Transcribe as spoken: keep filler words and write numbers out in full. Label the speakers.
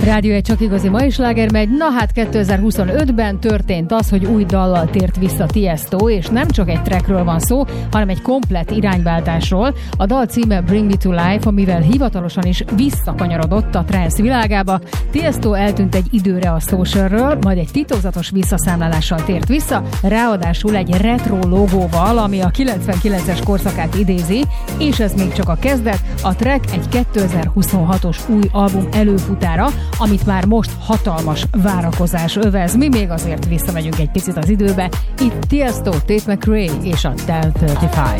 Speaker 1: Rádió egy csak igazi mai sláger megy. Na hát kétezer-huszonötben történt az, hogy új dallal tért vissza Tiesto, és nem csak egy trackről van szó, hanem egy komplett irányváltásról. A dal címe Bring Me To Life, amivel hivatalosan is visszakanyarodott a trance világába. Tiesto eltűnt egy időre a socialről, majd egy titokzatos visszaszámlálással tért vissza, ráadásul egy retro logóval, ami a kilencvenkilences korszakát idézi, és ez még csak a kezdet. A track egy kétezer-huszonhatos új album előfutára, amit már most hatalmas várakozás övez. Mi még azért visszamegyünk egy picit az időbe. Itt Tiesto, Tate McRae és a Del harmincöt.